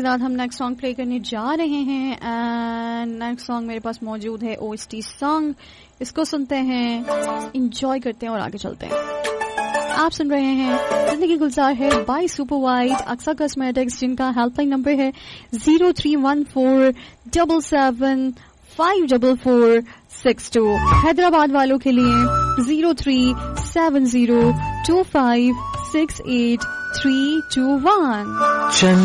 साथ हम next song play करने जा रहे हैं एंड नेक्स्ट सॉन्ग मेरे पास मौजूद है OST सॉन्ग. इसको सुनते हैं, एंजॉय करते हैं और आगे चलते हैं. आप सुन रहे हैं जिंदगी गुलजार है by super white Aqsa cosmetics, जिनका हेल्पलाइन नंबर है 0314775446. हैदराबाद वालों के लिए 03702568 321.